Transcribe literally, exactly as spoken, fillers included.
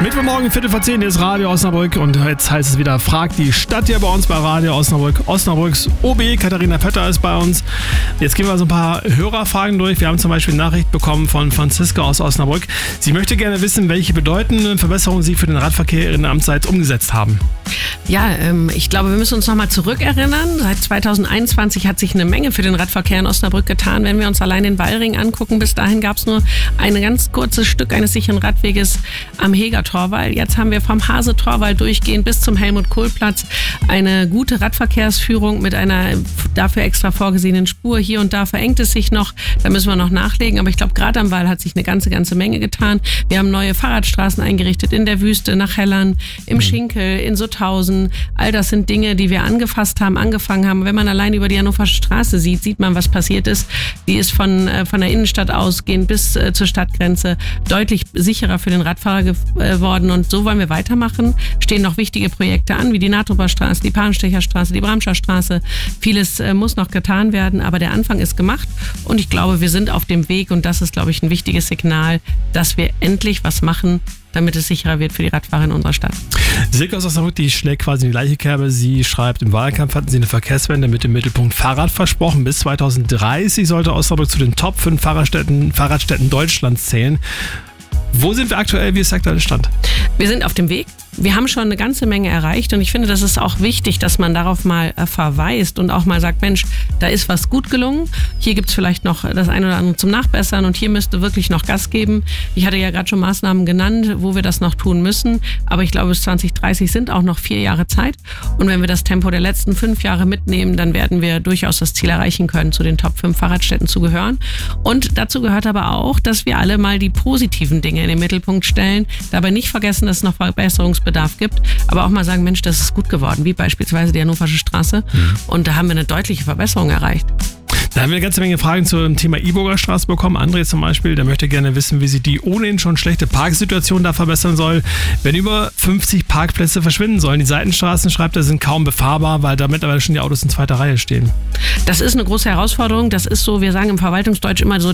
Mittwochmorgen, Viertel vor zehn, hier ist Radio Osnabrück und jetzt heißt es wieder, fragt die Stadt hier bei uns bei Radio Osnabrück. Osnabrücks O B, Katharina Pötter, ist bei uns. Jetzt gehen wir so ein paar Hörerfragen durch. Wir haben zum Beispiel eine Nachricht bekommen von Franziska aus Osnabrück. Sie möchte gerne wissen, welche bedeutenden Verbesserungen Sie für den Radverkehr in der Amtszeit umgesetzt haben. Ja, ähm, ich glaube, wir müssen uns nochmal zurückerinnern. Seit zweitausendeinundzwanzig hat sich eine Menge für den Radverkehr in Osnabrück getan. Wenn wir uns allein den Wallring angucken, bis dahin gab es nur ein ganz kurzes Stück eines sicheren Radweges am Heger Torwall. Jetzt haben wir vom Hase-Torwall durchgehend bis zum Helmut-Kohl-Platz eine gute Radverkehrsführung mit einer dafür extra vorgesehenen Spur. Hier und da verengt es sich noch, da müssen wir noch nachlegen. Aber ich glaube, gerade am Wall hat sich eine ganze, ganze Menge getan. Wir haben neue Fahrradstraßen eingerichtet in der Wüste, nach Hellern, im mhm. Schinkel, in Sutthausen. All das sind Dinge, die wir angefasst haben, angefangen haben. Wenn man allein über die Hannoversche Straße sieht, sieht man, was passiert ist. Die ist von, äh, von der Innenstadt ausgehend bis äh, zur Stadtgrenze deutlich sicherer für den Radfahrer geworden. Und so wollen wir weitermachen. Stehen noch wichtige Projekte an, wie die Nahtruber Straße, die Pahnstecher Straße, die Bramscher Straße. Vieles äh, muss noch getan werden, aber der Anfang ist gemacht. Und ich glaube, wir sind auf dem Weg. Und das ist, glaube ich, ein wichtiges Signal, dass wir endlich was machen, damit es sicherer wird für die Radfahrer in unserer Stadt. Silke aus Osnabrück, die schlägt quasi in die gleiche Kerbe. Sie schreibt, im Wahlkampf hatten sie eine Verkehrswende mit dem Mittelpunkt Fahrrad versprochen. Bis zweitausenddreißig sollte Osnabrück zu den Top fünf Fahrradstädten, Fahrradstädten Deutschlands zählen. Wo sind wir aktuell? Wie ist der aktuelle Stand? Wir sind auf dem Weg. Wir haben schon eine ganze Menge erreicht und ich finde, das ist auch wichtig, dass man darauf mal äh, verweist und auch mal sagt, Mensch, da ist was gut gelungen. Hier gibt es vielleicht noch das eine oder andere zum Nachbessern und hier müsste wirklich noch Gas geben. Ich hatte ja gerade schon Maßnahmen genannt, wo wir das noch tun müssen, aber ich glaube, bis zwanzig dreißig sind auch noch vier Jahre Zeit und wenn wir das Tempo der letzten fünf Jahre mitnehmen, dann werden wir durchaus das Ziel erreichen können, zu den Top fünf Fahrradstädten zu gehören. Und dazu gehört aber auch, dass wir alle mal die positiven Dinge in den Mittelpunkt stellen, dabei nicht vergessen, dass es noch Verbesserungsbedarf gibt, aber auch mal sagen, Mensch, das ist gut geworden, wie beispielsweise die Hannoversche Straße. Mhm. Und da haben wir eine deutliche Verbesserung erreicht. Da haben wir eine ganze Menge Fragen zum Thema Iburger Straße bekommen. André zum Beispiel, der möchte gerne wissen, wie sie die ohnehin schon schlechte Parksituation da verbessern soll. Wenn über fünfzig Parkplätze verschwinden sollen, die Seitenstraßen, schreibt er, sind kaum befahrbar, weil da mittlerweile schon die Autos in zweiter Reihe stehen. Das ist eine große Herausforderung. Das ist so, wir sagen im Verwaltungsdeutsch immer so,